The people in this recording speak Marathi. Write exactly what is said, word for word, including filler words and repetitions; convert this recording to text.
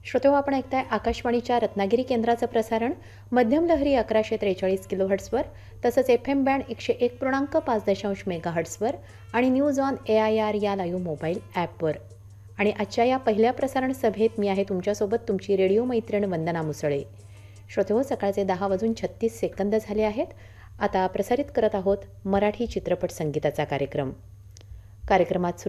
श्रोतेहो, आपण ऐकताय आकाशवाणीच्या रत्नागिरी केंद्राचं प्रसारण मध्यम लहरी अकराशे त्रेचाळीस किलो हर्ट्सवर, तसंच एफ एम बँड एकशे एक पूर्णांक पाच दशांश मेगा हर्ट्सवर आणि news on A I R या लाईव्ह मोबाईल ॲपवर. आणि आजच्या या पहिल्या प्रसारण सभेत मी आहे तुमच्यासोबत तुमची रेडिओ मैत्रीण वंदना मुसळे. श्रोतेहो, सकाळचे दहा वाजून छत्तीस सेकंद झाले आहेत. आता प्रसारित करत आहोत मराठी चित्रपट संगीताचा कार्यक्रम. कार्यक्रमात